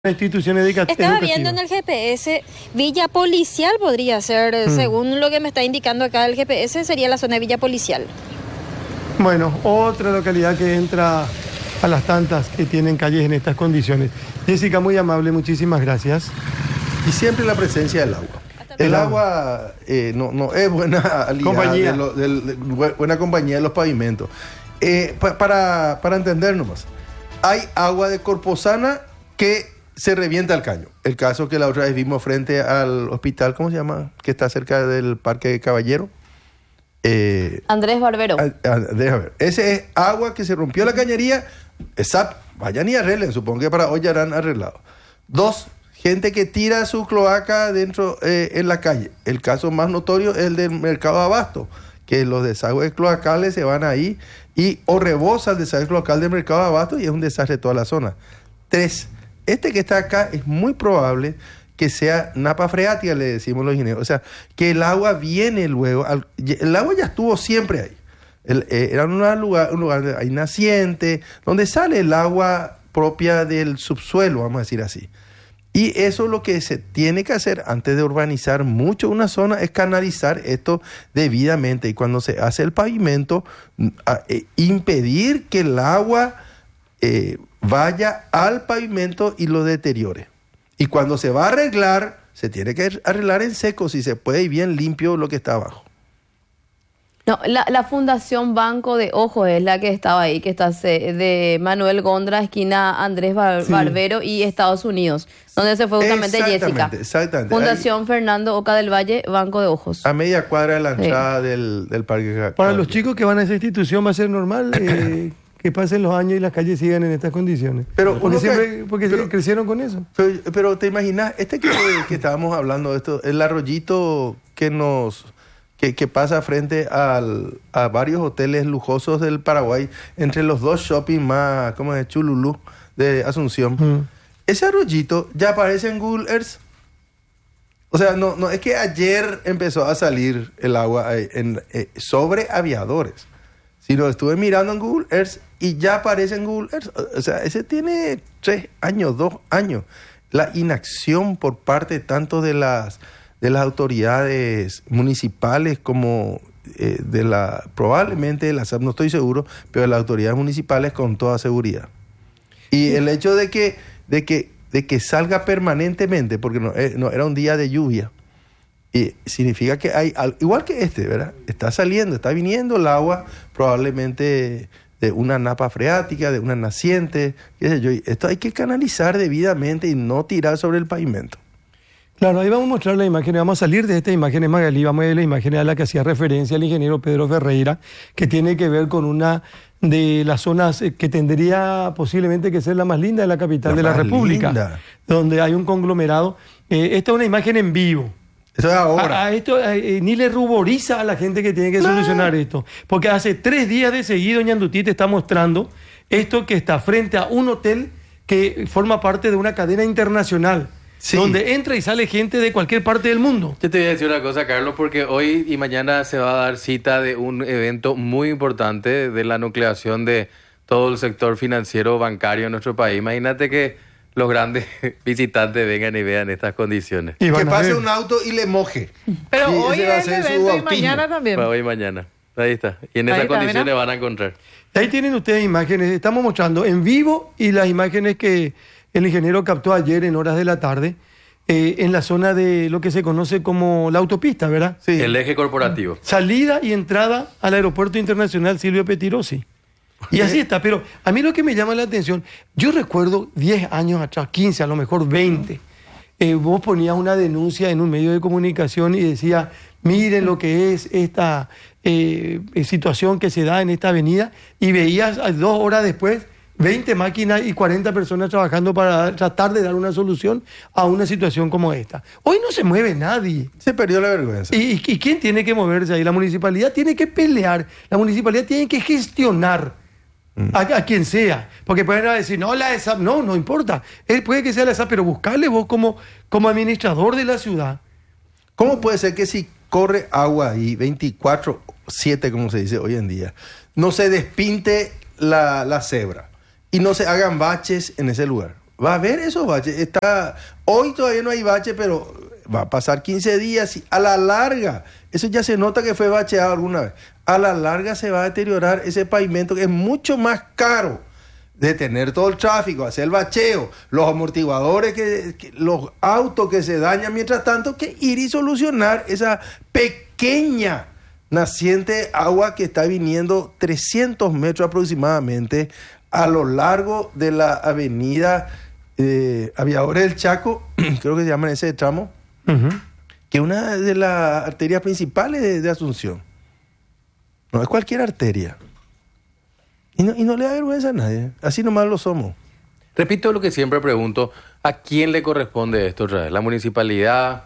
instituciones educativas. Estaba viendo en el GPS, Villa Policial podría ser, según lo que me está indicando acá el GPS, sería la zona de Villa Policial. Bueno, otra localidad que entra a las tantas que tienen calles en estas condiciones. Jessica, muy amable, muchísimas gracias. Y siempre la presencia del agua. El agua no es buena aliada compañía. buena compañía de los pavimentos. Para entendernos más, hay agua de Corposana que se revienta el caño. El caso que la otra vez vimos frente al hospital, ¿cómo se llama? Que está cerca del Parque Caballero. Andrés Barbero. Ese es agua que se rompió la cañería. Vayan y arreglen, supongo que para hoy ya harán arreglado. 2, gente que tira su cloaca dentro en la calle. El caso más notorio es el del mercado de abasto, que los desagües cloacales se van ahí o rebosa el desagüe cloacal del mercado de abasto y es un desastre toda la zona. 3, este que está acá es muy probable que sea napa freática, le decimos los ingenieros. O sea, que el agua viene luego. El agua ya estuvo siempre ahí. Era un lugar donde hay naciente, donde sale el agua propia del subsuelo, vamos a decir así. Y eso es lo que se tiene que hacer antes de urbanizar mucho una zona, es canalizar esto debidamente. Y cuando se hace el pavimento, impedir que el agua vaya al pavimento y lo deteriore. Y cuando se va a arreglar, se tiene que arreglar en seco, si se puede, y bien limpio lo que está abajo. No, la Fundación Banco de Ojos es la que estaba ahí, que está de Manuel Gondra, esquina Andrés Barbero y Estados Unidos, donde se fue justamente Jessica. Exactamente. Fundación ahí, Fernando Oca del Valle, Banco de Ojos. A media cuadra de la entrada del Parque. Para los chicos que van a esa institución va a ser normal que pasen los años y las calles sigan en estas condiciones. Pero porque crecieron con eso. Pero te imaginas, que estábamos hablando de esto, el arroyito que pasa frente a varios hoteles lujosos del Paraguay, entre los 2 shopping más, ¿cómo es? Chululú, de Asunción. Ese arroyito ya aparece en Google Earth. O sea, no es que ayer empezó a salir el agua sobre aviadores, sino estuve mirando en Google Earth y ya aparece en Google Earth. O sea, ese tiene 3 años, 2 años. La inacción por parte tanto de las autoridades municipales como probablemente de las SAP, no estoy seguro, pero de las autoridades municipales con toda seguridad. Y el hecho de que salga permanentemente, porque no era un día de lluvia, y significa que hay, igual que ¿verdad? Está viniendo el agua probablemente de una napa freática, de una naciente, qué sé yo. Y esto hay que canalizar debidamente y no tirar sobre el pavimento. Claro, ahí vamos a mostrar la imagen, vamos a salir de estas imágenes, Magalí, vamos a ver la imagen a la que hacía referencia el ingeniero Pedro Ferreira, que tiene que ver con una de las zonas que tendría posiblemente que ser la más linda de la capital de la República, linda, donde hay un conglomerado. Esta es una imagen en vivo. Eso es ahora. Esto ni le ruboriza a la gente que tiene que solucionar esto, porque hace 3 días de seguido Ñandutí te está mostrando esto que está frente a un hotel que forma parte de una cadena internacional. Sí. Donde entra y sale gente de cualquier parte del mundo. Yo te voy a decir una cosa, Carlos, porque hoy y mañana se va a dar cita de un evento muy importante de la nucleación de todo el sector financiero bancario en nuestro país. Imagínate que los grandes visitantes vengan y vean estas condiciones. Y que pase un auto y le moje. Pero y hoy es el evento y mañana también. Para hoy y mañana. Ahí está. Y en esas condiciones van a encontrar. Ahí tienen ustedes imágenes. Estamos mostrando en vivo y las imágenes que el ingeniero captó ayer en horas de la tarde en la zona de lo que se conoce como la autopista, ¿verdad? Sí. El eje corporativo. Salida y entrada al Aeropuerto Internacional Silvio Pettirossi. Y así está, pero a mí lo que me llama la atención, yo recuerdo 10 años atrás, 15, a lo mejor 20, vos ponías una denuncia en un medio de comunicación y decía, miren lo que es esta situación que se da en esta avenida, y veías 2 horas después 20 máquinas y 40 personas trabajando para tratar de dar una solución a una situación como esta. Hoy no se mueve nadie. Se perdió la vergüenza. ¿Y quién tiene que moverse ahí? La municipalidad tiene que pelear, la municipalidad tiene que gestionar a quien sea. Porque pueden decir, no, la ESAP, no importa. Él puede que sea la ESAP, pero buscarle vos como administrador de la ciudad. ¿Cómo puede ser que si corre agua ahí 24/7, como se dice hoy en día, no se despinte la cebra y no se hagan baches en ese lugar? Va a haber esos baches. Hoy todavía no hay bache, pero va a pasar 15 días y a la larga, eso ya se nota que fue bacheado alguna vez, a la larga se va a deteriorar ese pavimento que es mucho más caro detener todo el tráfico, hacer el bacheo, los amortiguadores, los autos que se dañan mientras tanto, que ir y solucionar esa pequeña naciente agua que está viniendo 300 metros aproximadamente a lo largo de la avenida Aviadores del Chaco, creo que se llama ese tramo, que es una de las arterias principales de Asunción. No es cualquier arteria. Y no le da vergüenza a nadie. Así nomás lo somos. Repito lo que siempre pregunto, ¿a quién le corresponde esto otra vez? ¿La municipalidad?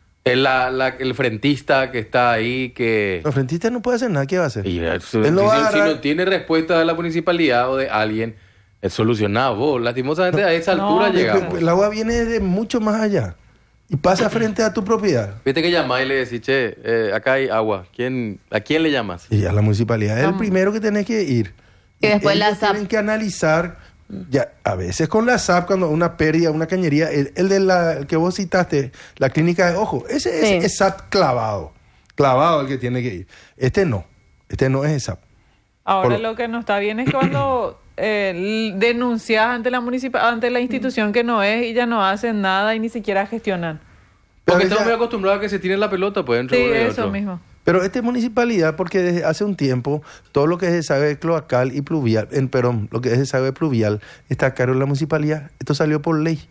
¿El frentista que está ahí? El frentista no puede hacer nada, ¿qué va a hacer? Si no tiene respuesta de la municipalidad o de alguien, es solucionado vos. Lastimosamente a esa altura llegamos. El agua viene de mucho más allá y pasa frente a tu propiedad. Viste que llamás y le decís, acá hay agua. ¿A quién le llamas? Y a la municipalidad es el primero que tenés que ir. Y después la SAP. Tienen que analizar, ya, a veces con la SAP, cuando una pérdida, una cañería, el que vos citaste, la clínica de ojo, ese es SAP clavado el que tiene que ir. Este no es SAP. Ahora lo que no está bien es cuando denuncias ante la institución que no es y ya no hacen nada y ni siquiera gestionan. Porque estamos muy acostumbrados a que se tire la pelota, pues, dentro de eso mismo. Pero esta es municipalidad porque desde hace un tiempo todo lo que es desagüe cloacal y pluvial, lo que es desagüe pluvial está a cargo de la municipalidad. Esto salió por ley.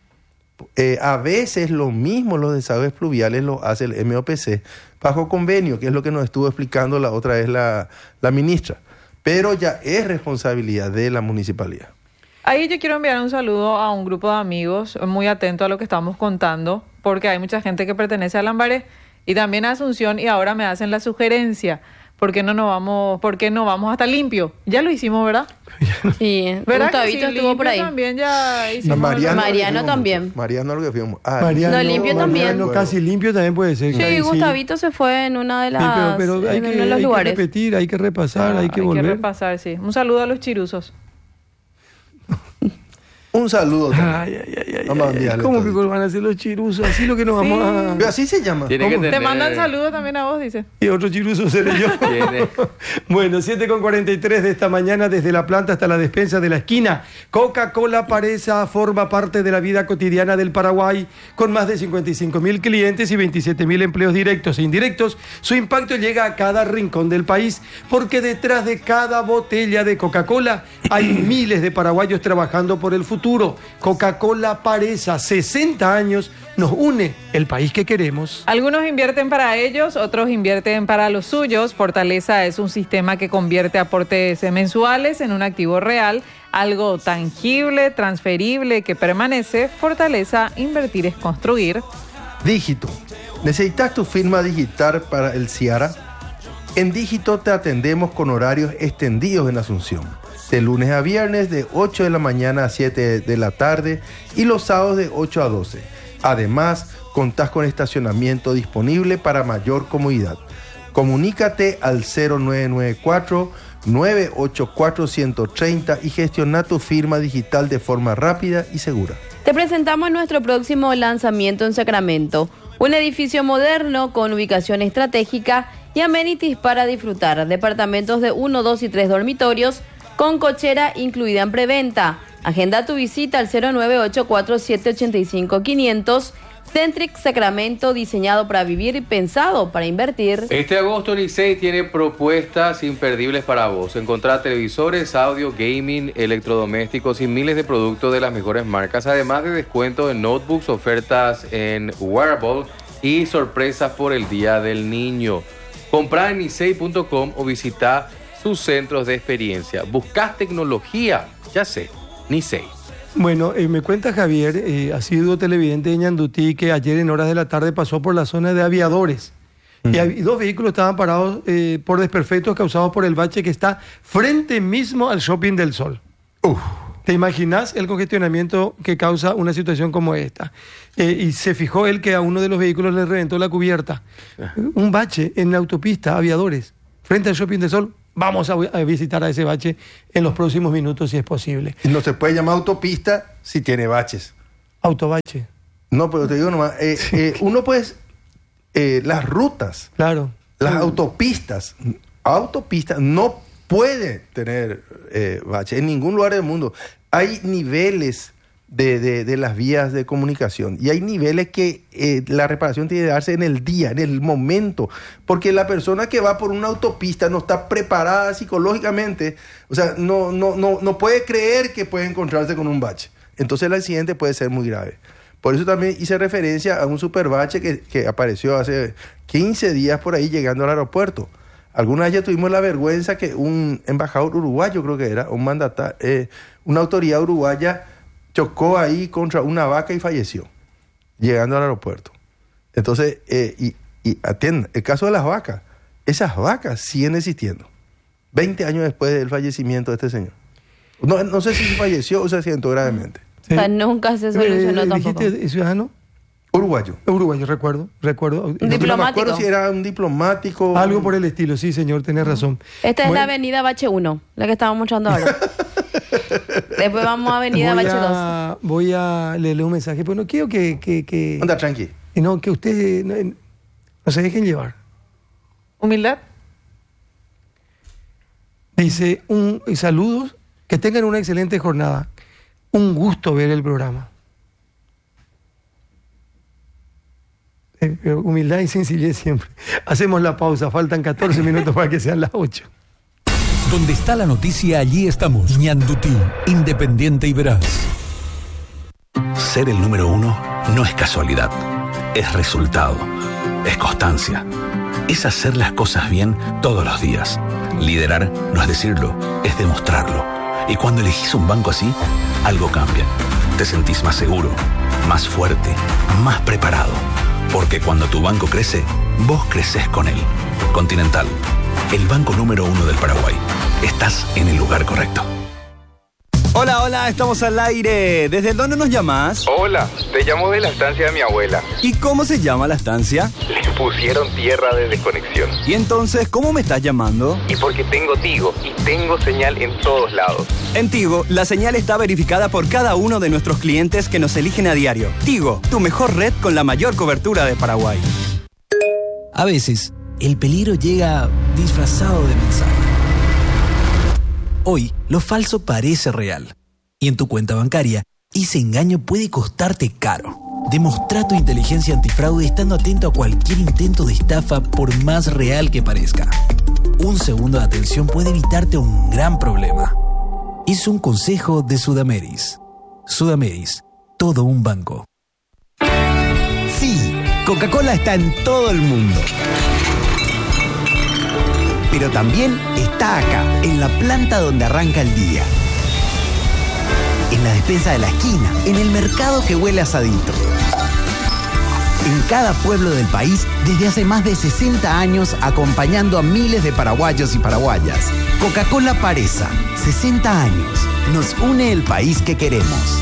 A veces lo mismo los desagües pluviales lo hace el MOPC bajo convenio, que es lo que nos estuvo explicando la otra vez la ministra. Pero ya es responsabilidad de la municipalidad. Ahí yo quiero enviar un saludo a un grupo de amigos muy atento a lo que estamos contando, porque hay mucha gente que pertenece a Lambaré y también a Asunción, y ahora me hacen la sugerencia, ¿por qué no vamos hasta Limpio? Ya lo hicimos, ¿verdad? Sí, Gustavito estuvo por ahí. También ya hicimos. Mariano también. Mariano lo que fuimos. Limpio también. Casi Limpio también puede ser. Sí, Gustavito se fue en una de las pero hay que repetir, hay que repasar, hay que volver. Hay que repasar, sí. Un saludo a los chiruzos. Un saludo. ¿Cómo que van a hacer los chiruzos? Así lo que nos vamos a... Pero así se llama. Te mandan saludos también a vos, dice. Y otro chiruzo seré yo. Bueno, 7:43 de esta mañana, desde la planta hasta la despensa de la esquina. Coca-Cola Paresa forma parte de la vida cotidiana del Paraguay, con más de 55.000 clientes y 27.000 empleos directos e indirectos. Su impacto llega a cada rincón del país, porque detrás de cada botella de Coca-Cola hay miles de paraguayos trabajando por el futuro. Coca-Cola Paresa, 60 años, nos une el país que queremos. Algunos invierten para ellos, otros invierten para los suyos. Fortaleza es un sistema que convierte aportes mensuales en un activo real, algo tangible, transferible, que permanece. Fortaleza, invertir es construir. Dígito. ¿Necesitas tu firma digital para el Ciara? En Dígito te atendemos con horarios extendidos en Asunción. De lunes a viernes de 8 de la mañana a 7 de la tarde y los sábados de 8 a 12. Además, contás con estacionamiento disponible para mayor comodidad. Comunícate al 0994-984-130 y gestiona tu firma digital de forma rápida y segura. Te presentamos nuestro próximo lanzamiento en Sacramento. Un edificio moderno con ubicación estratégica y amenities para disfrutar. Departamentos de 1, 2 y 3 dormitorios con cochera incluida en preventa. Agenda tu visita al 0984785500. Centric Sacramento, diseñado para vivir y pensado para invertir. Este agosto Nicey tiene propuestas imperdibles para vos. Encontrá televisores, audio, gaming, electrodomésticos y miles de productos de las mejores marcas, además de descuento en notebooks, ofertas en wearable y sorpresas por el Día del Niño. Comprá en nicey.com o visita sus centros de experiencia. ¿Buscás tecnología? Ya sé, Nicey. Bueno, me cuenta Javier, asiduo televidente de Ñandutí, que ayer en horas de la tarde pasó por la zona de Aviadores. Y dos vehículos estaban parados por desperfectos causados por el bache que está frente mismo al Shopping del Sol. ¿Te imaginas el congestionamiento que causa una situación como esta? Y se fijó él que a uno de los vehículos le reventó la cubierta. Un bache en la autopista Aviadores, frente al Shopping del Sol, vamos a visitar a ese bache en los próximos minutos si es posible. Y no se puede llamar autopista si tiene baches. Autobache. No, pero te digo nomás, uno pues, las rutas, Claro. las autopistas no puede tener baches en ningún lugar del mundo. Hay niveles de las vías de comunicación y hay niveles que la reparación tiene que darse en el día, en el momento, porque la persona que va por una autopista no está preparada psicológicamente, o sea, no puede creer que puede encontrarse con un bache. Entonces el accidente puede ser muy grave. Por eso también hice referencia a un superbache que apareció hace 15 días por ahí llegando al aeropuerto. Alguna vez ya tuvimos la vergüenza que un embajador uruguayo, creo que era, una autoridad uruguaya chocó ahí contra una vaca y falleció, llegando al aeropuerto. Entonces, y atiendan, el caso de las vacas, esas vacas siguen existiendo. 20 años después del fallecimiento de este señor. No sé si falleció o se accidentó gravemente. Sí. O sea, nunca se solucionó tampoco. ¿Dijiste ciudadano? Uruguayo. Uruguayo, recuerdo. Diplomático. No me acuerdo si era un diplomático. Algo por el estilo, sí, señor, tenés razón. Esta es la avenida Bache 1, la que estábamos mostrando ahora. Después vamos a avenida Bache 2. Voy a leerle un mensaje, pero no quiero que Anda, tranqui. no, que ustedes no se dejen llevar. Humildad. Dice, saludos, que tengan una excelente jornada. Un gusto ver el programa. Pero humildad y sencillez siempre. Hacemos la pausa, faltan 14 minutos para que sean las 8. Donde está la noticia, allí estamos. Ñandutí, independiente y veraz. Ser el número uno no es casualidad, es resultado, es constancia, es hacer las cosas bien todos los días. Liderar no es decirlo, es demostrarlo. Y cuando elegís un banco así, algo cambia. Te sentís más seguro, más fuerte, más preparado. Porque cuando tu banco crece, vos creces con él. Continental, el banco número uno del Paraguay. Estás en el lugar correcto. Hola, estamos al aire. ¿Desde dónde nos llamas? Hola, te llamo de la estancia de mi abuela. ¿Y cómo se llama la estancia? Le pusieron tierra de desconexión. ¿Y entonces cómo me estás llamando? Y porque tengo Tigo y tengo señal en todos lados. En Tigo, la señal está verificada por cada uno de nuestros clientes que nos eligen a diario. Tigo, tu mejor red con la mayor cobertura de Paraguay. A veces, el peligro llega disfrazado de mensaje. Hoy, lo falso parece real. Y en tu cuenta bancaria, ese engaño puede costarte caro. Demostrá tu inteligencia antifraude estando atento a cualquier intento de estafa, por más real que parezca. Un segundo de atención puede evitarte un gran problema. Es un consejo de Sudameris. Sudameris, todo un banco. Sí, Coca-Cola está en todo el mundo. Pero también está acá, en la planta donde arranca el día. En la despensa de la esquina, en el mercado que huele a asadito. En cada pueblo del país, desde hace más de 60 años, acompañando a miles de paraguayos y paraguayas. Coca-Cola Paresa, 60 años. Nos une el país que queremos.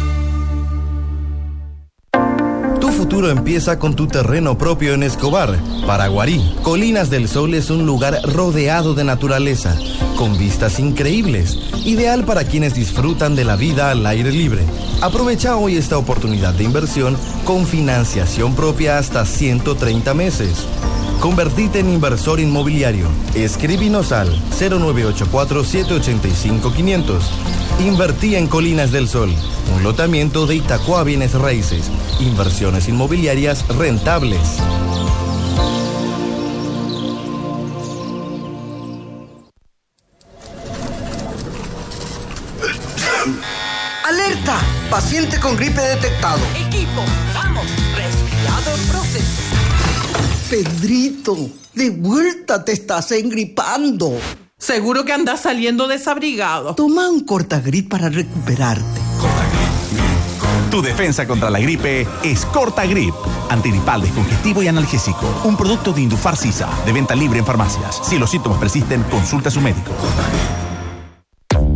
Tu futuro empieza con tu terreno propio en Escobar, Paraguarí. Colinas del Sol es un lugar rodeado de naturaleza, con vistas increíbles, ideal para quienes disfrutan de la vida al aire libre. Aprovecha hoy esta oportunidad de inversión con financiación propia hasta 130 meses. Convertite en inversor inmobiliario. Escríbenos al 0984-785-500. Invertí en Colinas del Sol, un lotamiento de Itacua Bienes Raíces. Inversiones inmobiliarias rentables. ¡Alerta! Paciente con gripe detectado. Equipo, vamos, resfriado proceso. Pedrito, de vuelta te estás engripando. Seguro que andas saliendo desabrigado. Toma un Cortagrip para recuperarte. Tu defensa contra la gripe es Cortagrip. Antigripal, descongestivo y analgésico. Un producto de Indufar Sisa, de venta libre en farmacias. Si los síntomas persisten, consulta a su médico.